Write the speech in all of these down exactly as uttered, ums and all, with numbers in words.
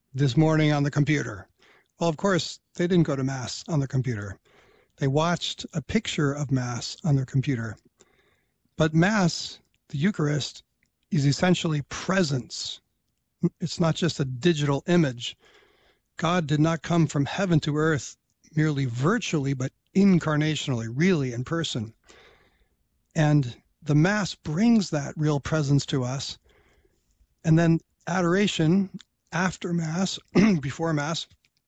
this morning on the computer. Well, of course, they didn't go to Mass on the computer. They watched a picture of Mass on their computer. But Mass, the Eucharist, is essentially presence. It's not just a digital image. God did not come from heaven to earth merely virtually, but incarnationally, really in person. And the Mass brings that real presence to us. And then adoration after Mass, before Mass,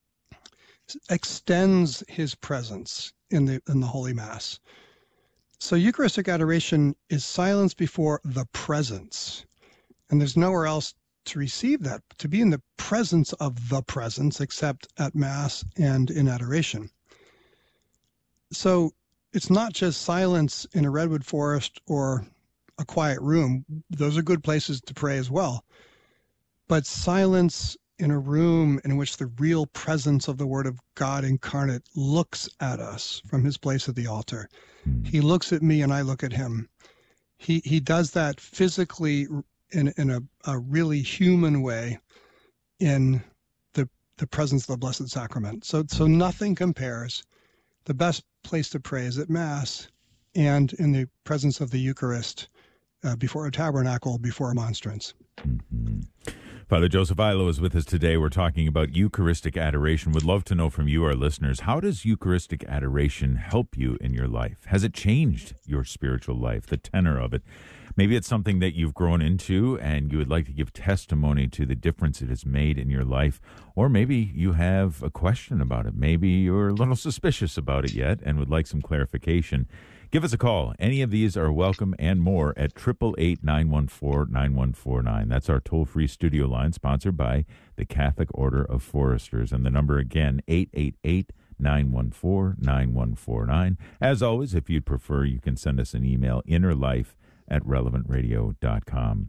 extends his presence in the in the Holy Mass. So Eucharistic adoration is silence before the presence. And there's nowhere else to receive that, to be in the presence of the presence, except at Mass and in adoration. So it's not just silence in a redwood forest or a quiet room. Those are good places to pray as well. But silence in a room in which the real presence of the Word of God incarnate looks at us from his place at the altar. He looks at me and I look at him. He he does that physically in in a, a really human way in the the presence of the Blessed Sacrament. So so nothing compares. The best place to pray is at Mass and in the presence of the Eucharist uh, before a tabernacle, before a monstrance. Mm-hmm. Father Joseph Illo is with us today. We're talking about Eucharistic adoration. Would love to know from you, our listeners, how does Eucharistic adoration help you in your life? Has it changed your spiritual life, the tenor of it? Maybe it's something that you've grown into and you would like to give testimony to the difference it has made in your life. Or maybe you have a question about it. Maybe you're a little suspicious about it yet and would like some clarification. Give us a call. Any of these are welcome and more at eight eight eight, nine one four, nine one four nine. That's our toll-free studio line sponsored by the Catholic Order of Foresters. And the number again, eight eight eight, nine one four, nine one four nine. As always, if you'd prefer, you can send us an email, innerlife at relevant radio dot com.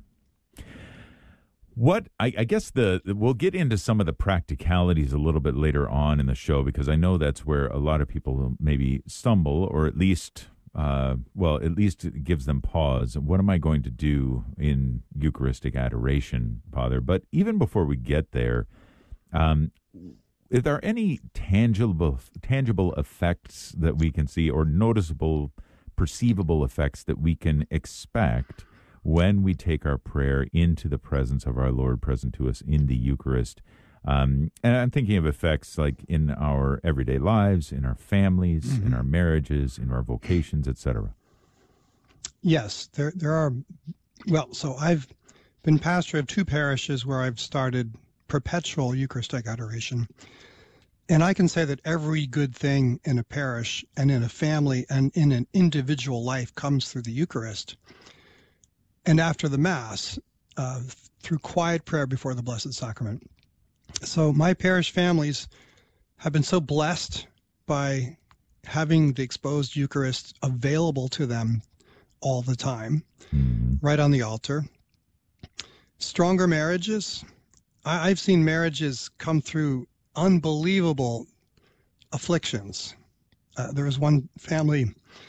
What I, I guess the we'll get into some of the practicalities a little bit later on in the show, because I know that's where a lot of people maybe stumble, or at least uh, well, at least it gives them pause. What am I going to do in Eucharistic adoration, Father? But even before we get there, um, are there any tangible tangible effects that we can see, or noticeable, perceivable effects that we can expect when we take our prayer into the presence of our Lord present to us in the Eucharist? Um, and I'm thinking of effects like in our everyday lives, in our families, mm-hmm. in our marriages, in our vocations, et cetera. Yes, there there are. Well, so I've been pastor of two parishes where I've started perpetual Eucharistic adoration. And I can say that every good thing in a parish and in a family and in an individual life comes through the Eucharist. And after the Mass, uh, through quiet prayer before the Blessed Sacrament. So my parish families have been so blessed by having the exposed Eucharist available to them all the time, mm-hmm. right on the altar. Stronger marriages. I- I've seen marriages come through unbelievable afflictions. Uh, there was one family,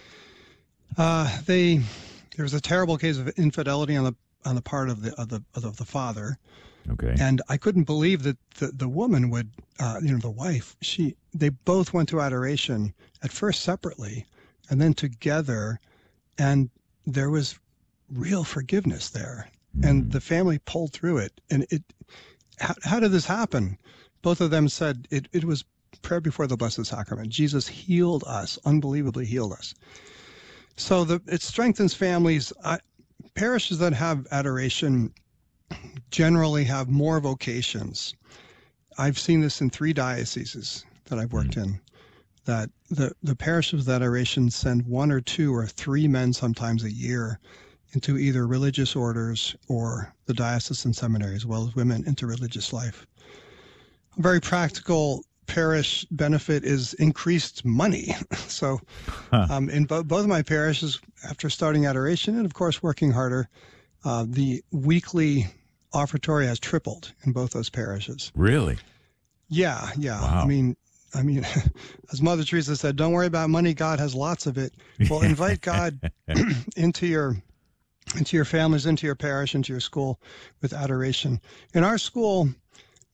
uh, they there was a terrible case of infidelity on the on the part of the of the of the father. Okay. And I couldn't believe that the, the woman would, uh, you know, the wife, she, they both went to adoration at first separately and then together. And there was real forgiveness there. Mm. And the family pulled through it. And it, how, how did this happen? Both of them said it, it was prayer before the Blessed Sacrament. Jesus healed us, unbelievably healed us. So the, it strengthens families. I, parishes that have adoration generally have more vocations. I've seen this in three dioceses that I've worked mm. in, that the, the parishes with adoration send one or two or three men sometimes a year into either religious orders or the diocesan seminary, as well as women into religious life. A very practical parish benefit is increased money. So huh. um, in bo- both of my parishes, after starting adoration and, of course, working harder, uh, the weekly offertory has tripled in both those parishes. Really? Yeah, yeah. Wow. I mean, I mean, as Mother Teresa said, don't worry about money. God has lots of it. Well, invite God into your into your families, into your parish, into your school with adoration. In our school,